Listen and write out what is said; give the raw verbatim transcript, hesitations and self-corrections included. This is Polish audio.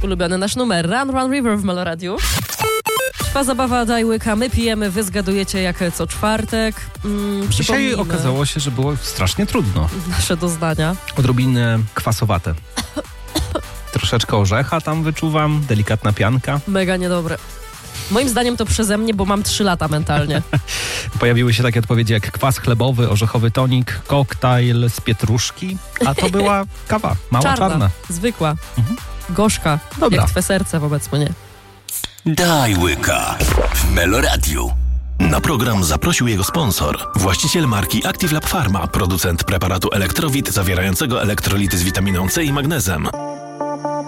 ulubiony nasz numer Run Run River w Meloradiu. Trwa zabawa Daj łyka, my pijemy, wy zgadujecie jak co czwartek. Mm, Dzisiaj okazało się, że było strasznie trudno. Nasze doznania. Odrobinę kwasowate. Troszeczkę orzecha tam wyczuwam, delikatna pianka. Mega niedobre. Moim zdaniem to przeze mnie, bo mam trzy lata mentalnie. Pojawiły się takie odpowiedzi jak kwas chlebowy, orzechowy tonik, koktajl z pietruszki, a to była kawa, mała czarna. czarna. Zwykła, mhm. gorzka, Dobra. jak twe serce wobec mnie. Daj łyka w Meloradiu. Na program zaprosił jego sponsor, właściciel marki ActiveLab Pharma, producent preparatu Elektrowit zawierającego elektrolity z witaminą C i magnezem.